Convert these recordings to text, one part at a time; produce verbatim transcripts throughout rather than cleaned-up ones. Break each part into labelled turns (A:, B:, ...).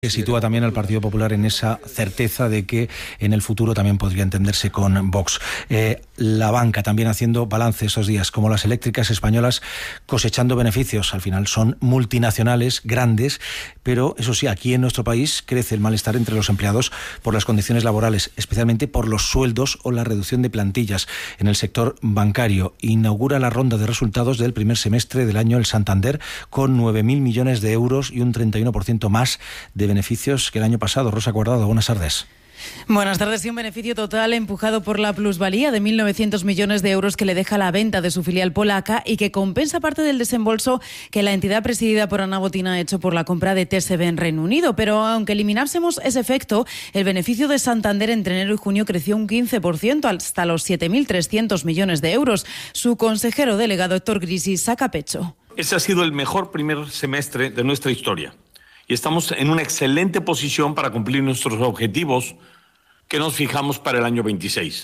A: que sitúa también al Partido Popular en esa certeza de que en el futuro también podría entenderse con Vox. Eh, la banca también haciendo balance estos días, como las eléctricas españolas cosechando beneficios. Al final son multinacionales grandes, pero eso sí, aquí en nuestro país crece el malestar entre los empleados por las condiciones laborales, especialmente por los sueldos o la reducción de plantillas en el sector bancario. Inaugura la ronda de resultados del primer semestre del año el Santander con nueve mil millones de euros y un treinta y uno por ciento más de beneficios que el año pasado. Rosa Cuadrado, buenas tardes.
B: Buenas tardes. Y un beneficio total empujado por la plusvalía de mil novecientos millones de euros que le deja la venta de su filial polaca y que compensa parte del desembolso que la entidad presidida por Ana Botín ha hecho por la compra de T S B en Reino Unido. Pero aunque eliminásemos ese efecto, el beneficio de Santander entre enero y junio creció un quince por ciento hasta los siete mil trescientos millones de euros. Su consejero delegado Héctor Grisi saca pecho.
C: Ese ha sido el mejor primer semestre de nuestra historia. Y estamos en una excelente posición para cumplir nuestros objetivos que nos fijamos para el año veintiséis.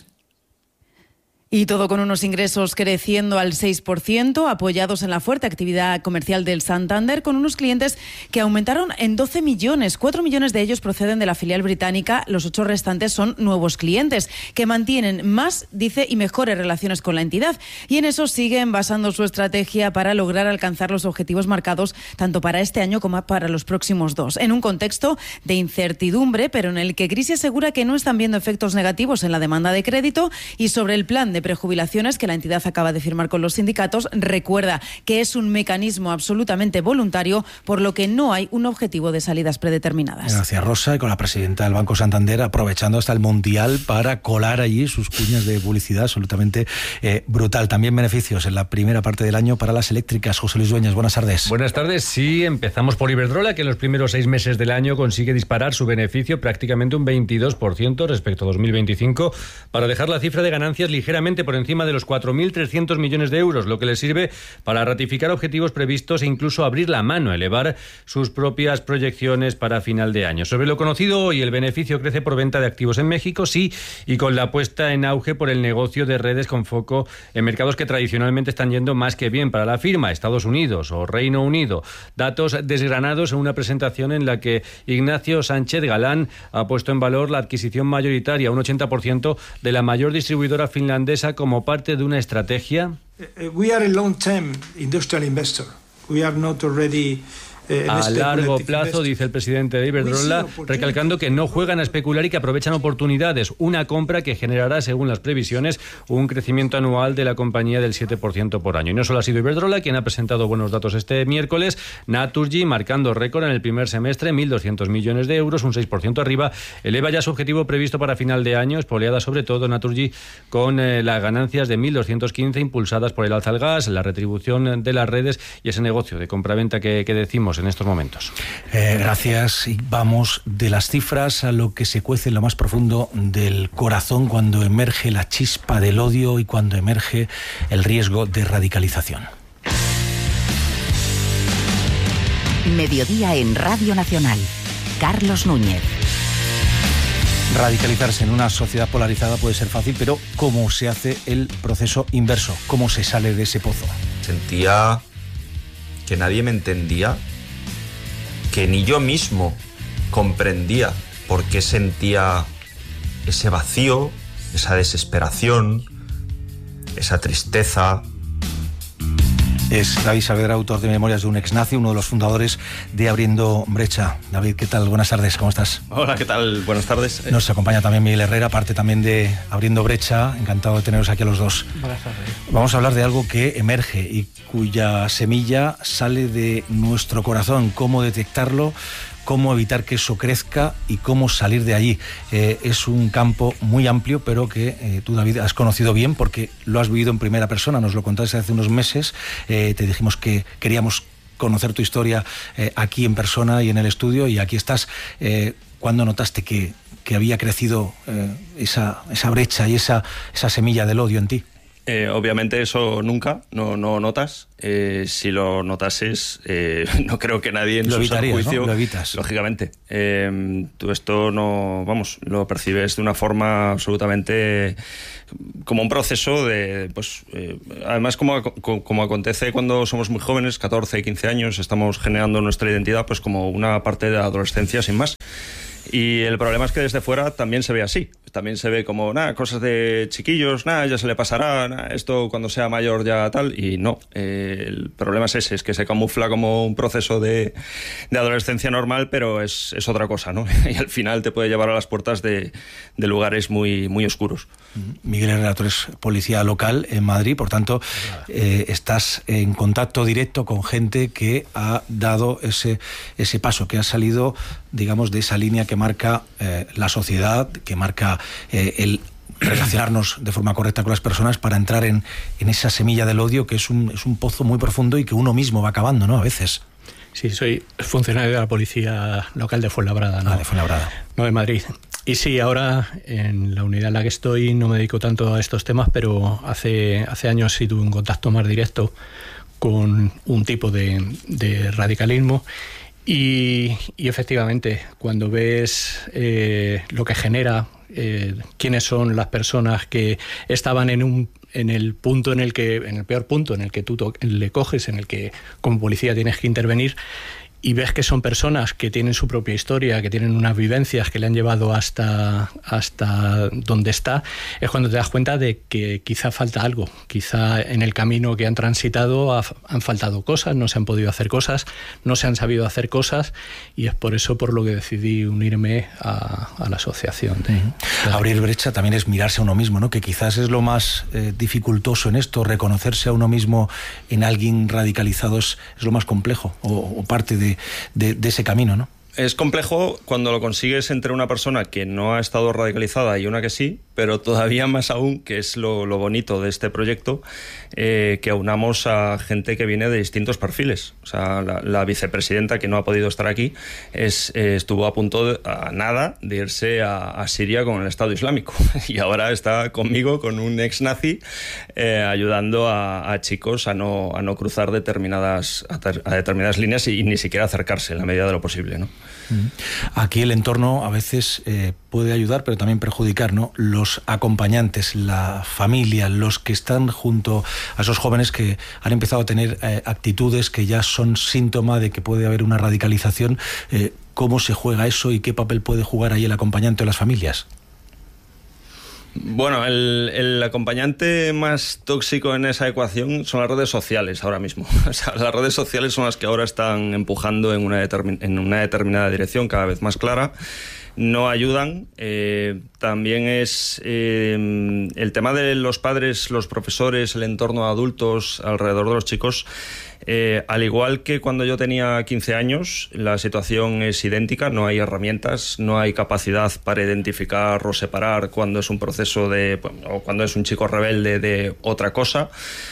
B: Y todo con unos ingresos creciendo al seis por ciento, apoyados en la fuerte actividad comercial del Santander, con unos clientes que aumentaron en doce millones. cuatro millones de ellos proceden de la filial británica, los ocho restantes son nuevos clientes, que mantienen más, dice, y mejores relaciones con la entidad. Y en eso siguen basando su estrategia para lograr alcanzar los objetivos marcados, tanto para este año como para los próximos dos. En un contexto de incertidumbre, pero en el que Grisi asegura que no están viendo efectos negativos en la demanda de crédito. Y sobre el plan de de prejubilaciones que la entidad acaba de firmar con los sindicatos, recuerda que es un mecanismo absolutamente voluntario, por lo que no hay un objetivo de salidas predeterminadas.
A: Gracias, Rosa. Y con la presidenta del Banco Santander aprovechando hasta el Mundial para colar allí sus cuñas de publicidad absolutamente eh, brutal. También beneficios en la primera parte del año para las eléctricas. José Luis Dueñas, buenas tardes.
D: Buenas tardes. Sí, empezamos por Iberdrola, que en los primeros seis meses del año consigue disparar su beneficio prácticamente un veintidós por ciento respecto a dos mil veinticinco, para dejar la cifra de ganancias ligeramente por encima de los cuatro mil trescientos millones de euros, lo que le sirve para ratificar objetivos previstos e incluso abrir la mano, elevar sus propias proyecciones para final de año. Sobre lo conocido hoy, el beneficio crece por venta de activos en México, sí, y con la puesta en auge por el negocio de redes con foco en mercados que tradicionalmente están yendo más que bien para la firma, Estados Unidos o Reino Unido. Datos desgranados en una presentación en la que Ignacio Sánchez Galán ha puesto en valor la adquisición mayoritaria, un ochenta por ciento, de la mayor distribuidora finlandesa como parte de una estrategia.
E: We are a long-term industrial investor. We are not already
D: a largo plazo, dice el presidente de Iberdrola, recalcando que no juegan a especular y que aprovechan oportunidades. Una compra que generará, según las previsiones, un crecimiento anual de la compañía del siete por ciento por año. Y no solo ha sido Iberdrola quien ha presentado buenos datos este miércoles. Naturgy, marcando récord en el primer semestre, mil doscientos millones de euros, un seis por ciento arriba, eleva ya su objetivo previsto para final de año, espoleada sobre todo Naturgy con eh, las ganancias de mil doscientos quince, impulsadas por el alza al gas, la retribución de las redes y ese negocio de compraventa que, que decimos en estos momentos.
A: Eh, gracias. Y vamos de las cifras a lo que se cuece en lo más profundo del corazón cuando emerge la chispa del odio y cuando emerge el riesgo de radicalización.
F: Mediodía en Radio Nacional. Carlos Núñez.
A: Radicalizarse en una sociedad polarizada puede ser fácil, pero ¿cómo se hace el proceso inverso? ¿Cómo se sale de ese pozo?
G: Sentía que nadie me entendía, que ni yo mismo comprendía por qué sentía ese vacío, esa desesperación, esa tristeza.
A: Es David Saavedra, autor de Memorias de un exnazi, uno de los fundadores de Abriendo Brecha. David, ¿qué tal? Buenas tardes, ¿cómo estás?
H: Hola, ¿qué tal? Buenas tardes.
A: Nos acompaña también Miguel Herrera, parte también de Abriendo Brecha. Encantado de teneros aquí a los dos.
I: Buenas tardes.
A: Vamos a hablar de algo que emerge y cuya semilla sale de nuestro corazón. ¿Cómo detectarlo? Cómo evitar que eso crezca y cómo salir de allí. Eh, es un campo muy amplio, pero que eh, tú, David, has conocido bien porque lo has vivido en primera persona. Nos lo contaste hace unos meses. Eh, te dijimos que queríamos conocer tu historia eh, aquí en persona y en el estudio, y aquí estás. Eh, ¿Cuándo notaste que, que había crecido eh, esa, esa brecha y esa, esa semilla del odio en ti?
H: Eh, obviamente eso nunca, no, no notas. Eh, si lo notases, eh, no creo que nadie en
A: lo
H: su sano juicio...
A: ¿no? Lo evitas.
H: Lógicamente. Eh, tú esto no, vamos, lo percibes de una forma absolutamente como un proceso de, pues, eh, además como, como acontece cuando somos muy jóvenes, catorce, quince años, estamos generando nuestra identidad, pues como una parte de la adolescencia sin más. Y el problema es que desde fuera también se ve así. También se ve como, nada, cosas de chiquillos, nada, ya se le pasará, nah, esto cuando sea mayor ya tal. Y no, eh, el problema es ese, es que se camufla como un proceso de, de adolescencia normal, pero es, es otra cosa, ¿no? Y al final te puede llevar a las puertas de, de lugares muy, muy oscuros.
A: Miguel Herrera, tú eres policía local en Madrid, por tanto, eh, estás en contacto directo con gente que ha dado ese, ese paso, que ha salido, digamos, de esa línea que marca eh, la sociedad, que marca eh, el relacionarnos de forma correcta con las personas para entrar en, en esa semilla del odio, que es un, es un pozo muy profundo y que uno mismo va acabando, ¿no? A veces.
I: Sí, soy funcionario de la policía local de Fuenlabrada, ¿no?
A: Ah, de Fuenlabrada.
I: No, de Madrid. Y sí, ahora en la unidad en la que estoy no me dedico tanto a estos temas, pero hace, hace años sí tuve un contacto más directo con un tipo de, de radicalismo. Y, y efectivamente, cuando ves eh, lo que genera, eh, quiénes son las personas que estaban en un en el punto en el que, en el peor punto en el que tú to- le coges, en el que como policía tienes que intervenir, y ves que son personas que tienen su propia historia, que tienen unas vivencias que le han llevado hasta, hasta donde está, es cuando te das cuenta de que quizá falta algo. Quizá en el camino que han transitado ha, han faltado cosas, no se han podido hacer cosas, no se han sabido hacer cosas, y es por eso por lo que decidí unirme a, a la asociación. De,
A: uh-huh. de... Abrir brecha también es mirarse a uno mismo, ¿no? Que quizás es lo más eh, dificultoso en esto, reconocerse a uno mismo en alguien radicalizado es, es lo más complejo, o, o parte de De, de, de ese camino, ¿no?
H: Es complejo cuando lo consigues entre una persona que no ha estado radicalizada y una que sí, pero todavía más aún, que es lo, lo bonito de este proyecto, eh, que aunamos a gente que viene de distintos perfiles. O sea, la, la vicepresidenta, que no ha podido estar aquí, es, eh, estuvo a punto, de, a nada, de irse a, a Siria con el Estado Islámico. Y ahora está conmigo, con un ex nazi, eh, ayudando a, a chicos a no, a no cruzar determinadas, a, ter, a determinadas líneas y, y ni siquiera acercarse en la medida de lo posible, ¿no?
A: Aquí el entorno a veces eh, puede ayudar, pero también perjudicar, ¿no? Los acompañantes, la familia, los que están junto a esos jóvenes que han empezado a tener eh, actitudes que ya son síntoma de que puede haber una radicalización. Eh, ¿Cómo se juega eso y qué papel puede jugar ahí el acompañante o las familias?
H: Bueno, el, el acompañante más tóxico en esa ecuación son las redes sociales ahora mismo. O sea, las redes sociales son las que ahora están empujando en una, determin- en una determinada dirección cada vez más clara. No ayudan. Eh, también es eh, el tema de los padres, los profesores, el entorno de adultos alrededor de los chicos. Eh, al igual que cuando yo tenía quince años, la situación es idéntica. No hay herramientas, no hay capacidad para identificar o separar cuando es un proceso de, o cuando es un chico rebelde de otra cosa.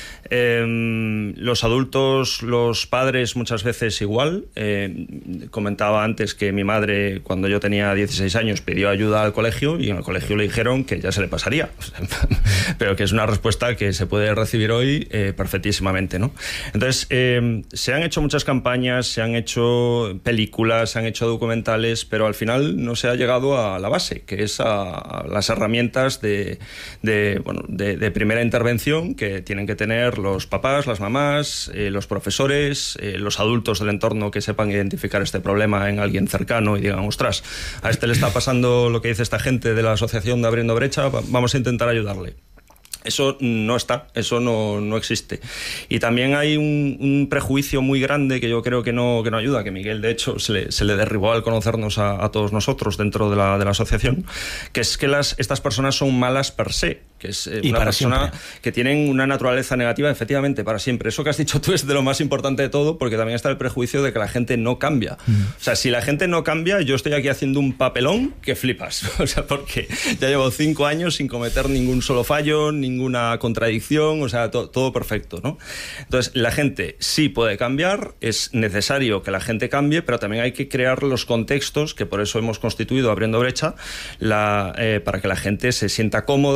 H: Eh, los adultos, los padres muchas veces igual. Eh, comentaba antes que mi madre, cuando yo tenía dieciséis años, pidió ayuda al colegio y en el colegio le dijeron que ya se le pasaría. Pero que es una respuesta que se puede recibir hoy eh, perfectísimamente, ¿no? Entonces, eh, se han hecho muchas campañas, se han hecho películas, se han hecho documentales, pero al final no se ha llegado a la base, que es a, a las herramientas de, de, bueno, de, de primera intervención que tienen que tener los papás, las mamás, eh, los profesores, eh, los adultos del entorno que sepan identificar este problema en alguien cercano y digan, ostras, a este le está pasando lo que dice esta gente de la asociación de Abriendo Brecha, vamos a intentar ayudarle. Eso no está, eso no, no existe. Y también hay un, un prejuicio muy grande que yo creo que no, que no ayuda, que Miguel, de hecho, se le, se le derribó al conocernos a, a todos nosotros dentro de la, de la asociación, que es que las, estas personas son malas per se, que es eh, una persona siempre. Que tienen una naturaleza negativa, efectivamente, para siempre. Eso que has dicho tú es de lo más importante de todo, porque también está el prejuicio de que la gente no cambia. Mm. O sea, si la gente no cambia, yo estoy aquí haciendo un papelón que flipas. O sea, porque ya llevo cinco años sin cometer ningún solo fallo, ningún ninguna contradicción, o sea, to, todo perfecto, ¿no? Entonces, la gente sí puede cambiar, es necesario que la gente cambie, pero también hay que crear los contextos, que por eso hemos constituido Abriendo Brecha, la, eh, para que la gente se sienta cómoda, tenga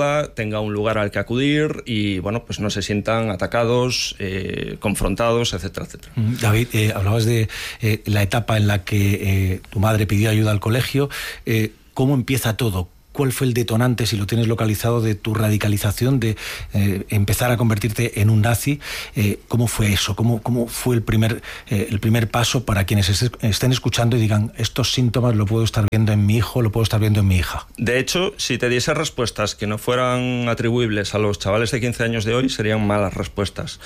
H: tenga un lugar al que acudir y, bueno, pues no se sientan atacados, eh, confrontados, etcétera, etcétera.
A: David, eh, hablabas de eh, la etapa en la que eh, tu madre pidió ayuda al colegio. Eh, ¿Cómo empieza todo? ¿Cuál fue el detonante, si lo tienes localizado, de tu radicalización, de eh, empezar a convertirte en un nazi? Eh, ¿Cómo fue eso? ¿Cómo, cómo fue el primer, eh, el primer paso para quienes estén escuchando y digan, estos síntomas lo puedo estar viendo en mi hijo, lo puedo estar viendo en mi hija?
H: De hecho, si te diese respuestas que no fueran atribuibles a los chavales de quince años de hoy, serían malas respuestas.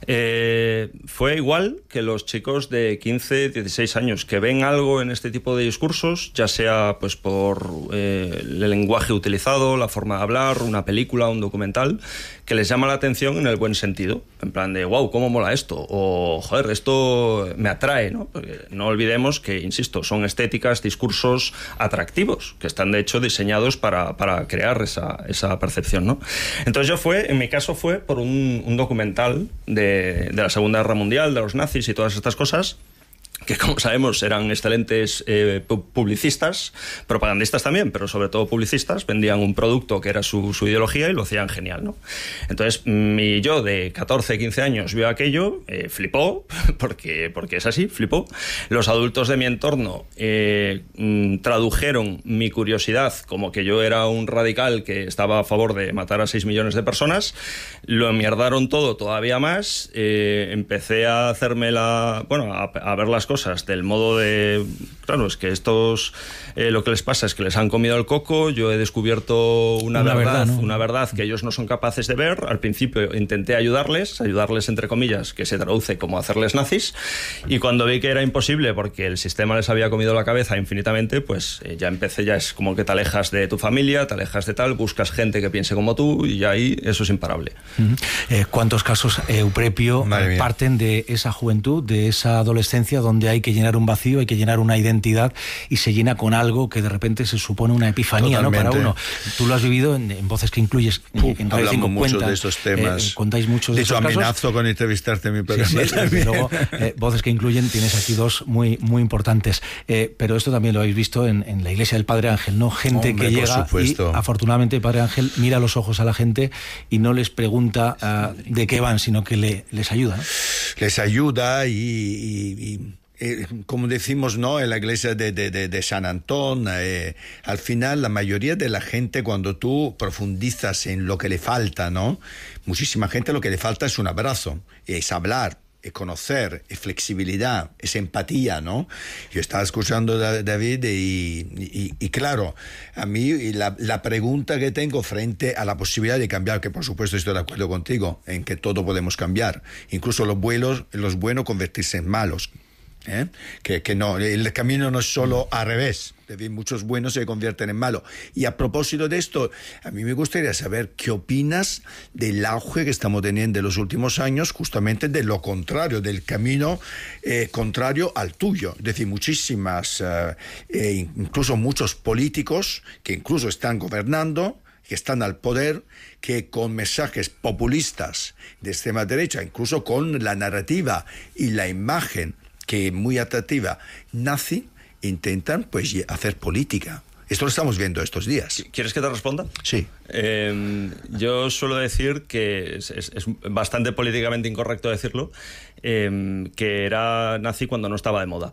H: Eh, fue igual que los chicos de quince, dieciséis años, que ven algo en este tipo de discursos, ya sea pues por eh, el lenguaje utilizado, la forma de hablar, una película, un documental, que les llama la atención en el buen sentido, en plan de wow, cómo mola esto, o joder, esto me atrae, ¿no? Porque no olvidemos que, insisto, son estéticas, discursos atractivos, que están de hecho diseñados para, para crear esa, esa percepción, ¿no? Entonces yo fue, en mi caso fue por un, un documental de, de la Segunda Guerra Mundial, de los nazis y todas estas cosas, que como sabemos eran excelentes eh, publicistas, propagandistas también, pero sobre todo publicistas, vendían un producto que era su, su ideología y lo hacían genial, ¿no? Entonces mi yo de catorce, quince años vio aquello, eh, flipó, porque, porque es así, flipó. Los adultos de mi entorno eh, tradujeron mi curiosidad como que yo era un radical que estaba a favor de matar a seis millones de personas, lo enmierdaron todo todavía más, eh, empecé a hacerme la... bueno, a, a ver las cosas del modo de, claro, es que estos eh, lo que les pasa es que les han comido el coco, yo he descubierto una, una verdad, verdad ¿no? una verdad que ellos no son capaces de ver. Al principio intenté ayudarles, ayudarles entre comillas, que se traduce como hacerles nazis, y cuando vi que era imposible porque el sistema les había comido la cabeza infinitamente, pues eh, ya empecé, ya es como que te alejas de tu familia, te alejas de tal, buscas gente que piense como tú y ahí eso es imparable.
A: Uh-huh. eh, ¿Cuántos casos, eh, Euprepio, parten de esa juventud, de esa adolescencia donde hay que llenar un vacío, hay que llenar una identidad y se llena con algo que de repente se supone una epifanía, ¿no? Para uno. Tú lo has vivido en, en Voces que Incluyes.
J: Uh,
A: en
J: hablamos
A: cinco,
J: mucho
A: cuentan,
J: de estos temas.
A: Eh, contáis muchos de,
J: de hecho,
A: estos
J: amenazo
A: casos.
J: con entrevistarte en mi programa.
A: Sí, sí, desde luego, eh, Voces que Incluyen, tienes aquí dos muy, muy importantes. Eh, pero esto también lo habéis visto en, en la iglesia del Padre Ángel, ¿no? Gente Hombre, que llega y, afortunadamente, el Padre Ángel mira a los ojos a la gente y no les pregunta uh, de qué van, sino que le, les ayuda, ¿no?
J: Les ayuda y... y, y... Eh, como decimos, ¿no? En la iglesia de, de, de, de San Antón, eh, al final la mayoría de la gente, cuando tú profundizas en lo que le falta, ¿no? Muchísima gente lo que le falta es un abrazo, es hablar, es conocer, es flexibilidad, es empatía, ¿no? Yo estaba escuchando a David y, y, y claro, a mí la, la pregunta que tengo frente a la posibilidad de cambiar, que por supuesto estoy de acuerdo contigo, en que todo podemos cambiar, incluso los buenos, los buenos convertirse en malos. ¿Eh? Que, que no, el camino no es solo al revés, muchos buenos se convierten en malos. Y a propósito de esto, a mí me gustaría saber qué opinas del auge que estamos teniendo en los últimos años, justamente de lo contrario, del camino eh, contrario al tuyo. Es decir, muchísimas, eh, eh, incluso muchos políticos que incluso están gobernando, que están al poder, que con mensajes populistas de extrema derecha, incluso con la narrativa y la imagen que muy atractiva nazi, intentan pues hacer política. Esto lo estamos viendo estos días.
H: ¿Quieres que te responda?
J: Sí.
H: Eh, yo suelo decir que es, es, es bastante políticamente incorrecto decirlo, eh, que era nazi cuando no estaba de moda.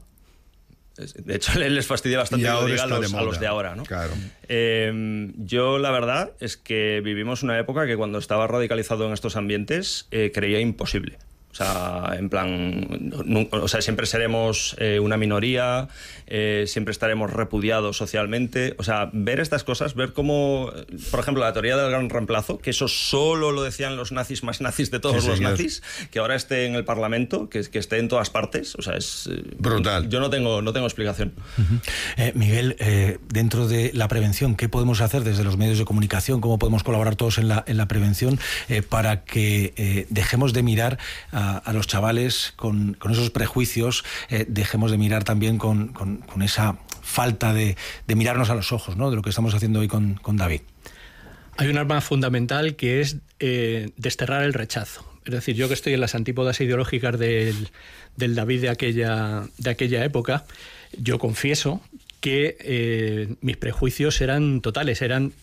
H: De hecho, les fastidia bastante lo diga a, los, a los de ahora, ¿no?
J: Claro.
H: Eh, yo, la verdad, es que vivimos una época que cuando estaba radicalizado en estos ambientes eh, creía imposible. O sea, en plan, no, o sea, siempre seremos eh, una minoría, eh, siempre estaremos repudiados socialmente. O sea, ver estas cosas, ver cómo, por ejemplo, la teoría del gran reemplazo, que eso solo lo decían los nazis más nazis de todos sí, los señor. nazis, que ahora esté en el Parlamento, que, que esté en todas partes. O sea, es
J: brutal.
H: Yo no tengo, no tengo explicación.
A: Uh-huh. eh, Miguel, eh, dentro de la prevención, ¿qué podemos hacer desde los medios de comunicación? ¿Cómo podemos colaborar todos en la, en la prevención eh, para que eh, dejemos de mirar a A, a los chavales con, con esos prejuicios, eh, dejemos de mirar también con, con, con esa falta de, de mirarnos a los ojos, ¿no? De lo que estamos haciendo hoy con, con David?
I: Hay un arma fundamental que es eh, desterrar el rechazo. Es decir, yo que estoy en las antípodas ideológicas del, del David de aquella, de aquella época, yo confieso que eh, mis prejuicios eran totales, eran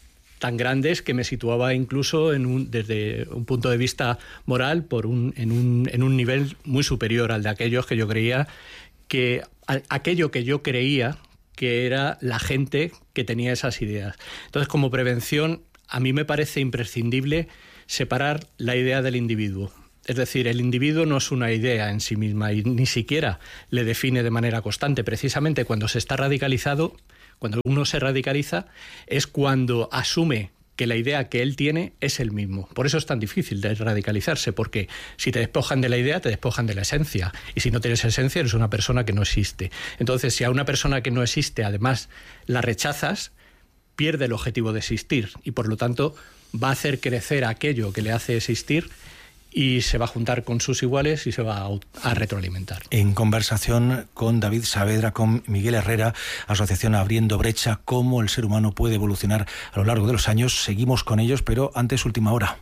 I: tan grandes que me situaba incluso en un, desde un punto de vista moral por un, en, un, en un nivel muy superior al de aquellos que yo creía que a, aquello que yo creía que era la gente que tenía esas ideas. Entonces, como prevención, a mí me parece imprescindible separar la idea del individuo. Es decir, el individuo no es una idea en sí misma y ni siquiera le define de manera constante. Precisamente cuando se está radicalizado, cuando uno se radicaliza, es cuando asume que la idea que él tiene es el mismo. Por eso es tan difícil de radicalizarse, porque si te despojan de la idea, te despojan de la esencia. Y si no tienes esencia, eres una persona que no existe. Entonces, si a una persona que no existe, además, la rechazas, pierde el objetivo de existir y, por lo tanto, va a hacer crecer aquello que le hace existir y se va a juntar con sus iguales y se va a, a retroalimentar.
A: En conversación con David Saavedra, con Miguel Herrera, Asociación Abriendo Brecha, cómo el ser humano puede evolucionar a lo largo de los años. Seguimos con ellos, pero antes, última hora.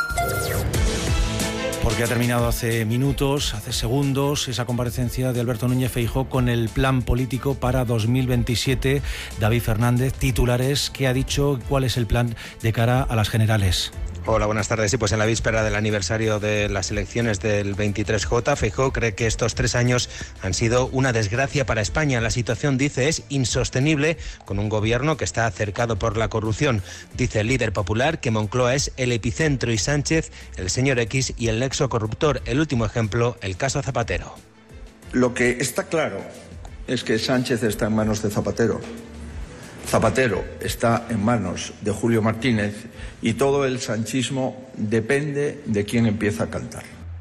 A: Porque ha terminado hace minutos, hace segundos, esa comparecencia de Alberto Núñez Feijóo con el plan político para dos mil veintisiete. David Fernández, titulares, ¿qué ha dicho? ¿Cuál es el plan de cara a las generales?
K: Hola, buenas tardes. Sí, pues en la víspera del aniversario de las elecciones del veintitrés J, Feijóo cree que estos tres años han sido una desgracia para España. La situación, dice, es insostenible con un gobierno que está cercado por la corrupción. Dice el líder popular que Moncloa es el epicentro y Sánchez el señor X y el nexo corruptor. El último ejemplo, el caso Zapatero.
L: Lo que está claro es que Sánchez está en manos de Zapatero. Zapatero está en manos de Julio Martínez y todo el sanchismo depende de quién empieza a cantar.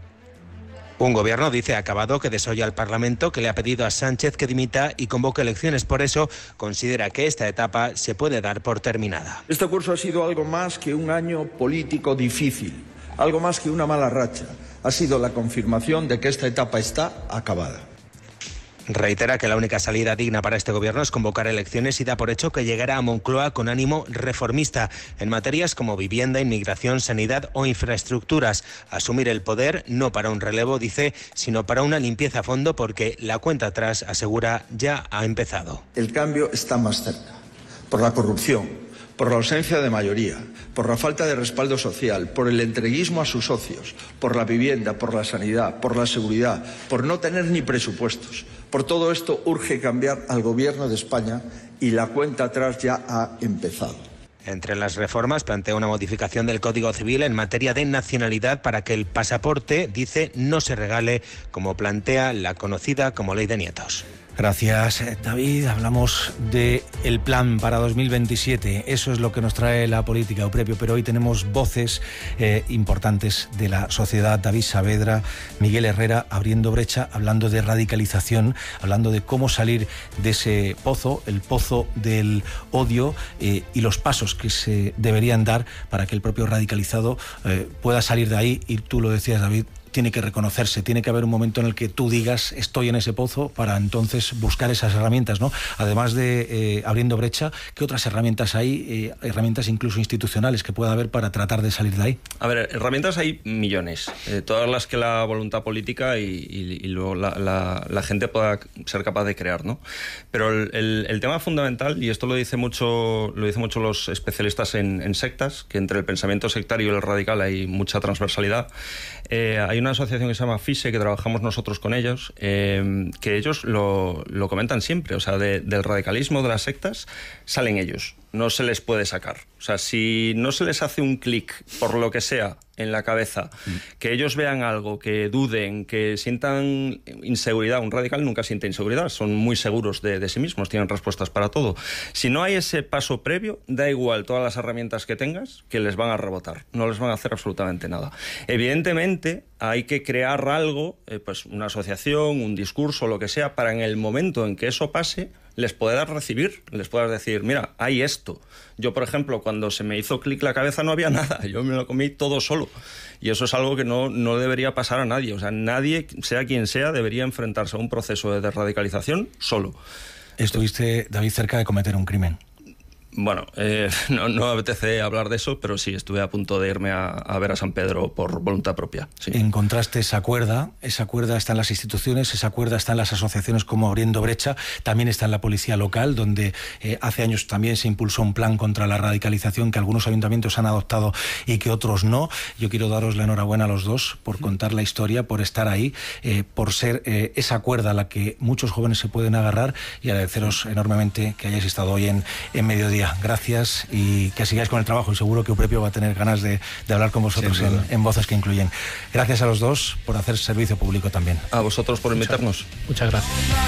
K: Un gobierno, dice, acabado, que desolla al Parlamento, que le ha pedido a Sánchez que dimita y convoque elecciones. Por eso considera que esta etapa se puede dar por terminada.
L: Este curso ha sido algo más que un año político difícil, algo más que una mala racha. Ha sido la confirmación de que esta etapa está acabada.
K: Reitera que la única salida digna para este gobierno es convocar elecciones y da por hecho que llegará a Moncloa con ánimo reformista en materias como vivienda, inmigración, sanidad o infraestructuras. Asumir el poder no para un relevo, dice, sino para una limpieza a fondo, porque la cuenta atrás, asegura, ya ha empezado.
L: El cambio está más cerca, por la corrupción, por la ausencia de mayoría, por la falta de respaldo social, por el entreguismo a sus socios, por la vivienda, por la sanidad, por la seguridad, por no tener ni presupuestos. Por todo esto urge cambiar al gobierno de España y la cuenta atrás ya ha empezado.
K: Entre las reformas plantea una modificación del Código Civil en materia de nacionalidad para que el pasaporte, dice, no se regale, como plantea la conocida como Ley de Nietos.
A: Gracias, David. Hablamos de el plan para dos mil veintisiete. Eso es lo que nos trae la política, Eupropio, pero hoy tenemos voces eh, importantes de la sociedad. David Saavedra, Miguel Herrera, Abriendo Brecha, hablando de radicalización, hablando de cómo salir de ese pozo, el pozo del odio, eh, y los pasos que se deberían dar para que el propio radicalizado eh, pueda salir de ahí. Y tú lo decías, David, tiene que reconocerse, tiene que haber un momento en el que tú digas estoy en ese pozo para entonces buscar esas herramientas, ¿no? Además de eh, Abriendo Brecha, ¿qué otras herramientas hay? Eh, herramientas incluso institucionales que pueda haber para tratar de salir de ahí.
H: A ver, herramientas hay millones, eh, todas las que la voluntad política y, y, y luego la, la, la gente pueda ser capaz de crear, ¿no? Pero el, el, el tema fundamental, y esto lo dice mucho, lo dicen mucho los especialistas en, en sectas, que entre el pensamiento sectario y el radical hay mucha transversalidad. Eh, hay una asociación que se llama FISE, que trabajamos nosotros con ellos, eh, que ellos lo, lo comentan siempre, o sea, de, del radicalismo de las sectas salen ellos, no se les puede sacar. O sea, si no se les hace un clic por lo que sea en la cabeza, mm. que ellos vean algo, que duden, que sientan inseguridad. Un radical nunca siente inseguridad, son muy seguros de, de sí mismos, tienen respuestas para todo. Si no hay ese paso previo, da igual todas las herramientas que tengas, que les van a rebotar, no les van a hacer absolutamente nada. Evidentemente hay que crear algo, eh, pues una asociación, un discurso, lo que sea, para en el momento en que eso pase, les puedas recibir, les puedas decir, mira, hay esto. Yo, por ejemplo, cuando se me hizo clic la cabeza no había nada, yo me lo comí todo solo. Y eso es algo que no, no debería pasar a nadie. O sea, nadie, sea quien sea, debería enfrentarse a un proceso de desradicalización solo.
A: Estuviste, David, cerca de cometer un crimen.
H: Bueno, eh, no, no me apetece hablar de eso, pero sí, estuve a punto de irme a, a ver a San Pedro por voluntad propia. Sí.
A: Encontraste esa cuerda, esa cuerda está en las instituciones, esa cuerda está en las asociaciones como Abriendo Brecha, también está en la policía local, donde eh, hace años también se impulsó un plan contra la radicalización que algunos ayuntamientos han adoptado y que otros no. Yo quiero daros la enhorabuena a los dos por contar la historia, por estar ahí, eh, por ser eh, esa cuerda a la que muchos jóvenes se pueden agarrar, y agradeceros enormemente que hayáis estado hoy en, en Mediodía. Gracias y que sigáis con el trabajo, y seguro que Euprepio va a tener ganas de, de hablar con vosotros en, en Voces que Incluyen. Gracias a los dos por hacer servicio público también.
H: A vosotros por invitarnos.
I: Muchas gracias.